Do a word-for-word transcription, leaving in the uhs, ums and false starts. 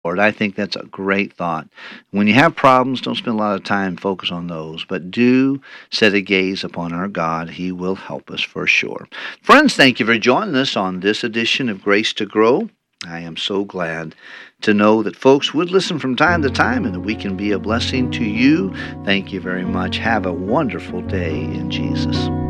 Lord. I think that's a great thought. When you have problems, don't spend a lot of time focus on those, but do set a gaze upon our God. He will help us for sure. Friends, thank you for joining us on this edition of Grace to Grow. I am so glad to know that folks would listen from time to time and that we can be a blessing to you. Thank you very much. Have a wonderful day in Jesus.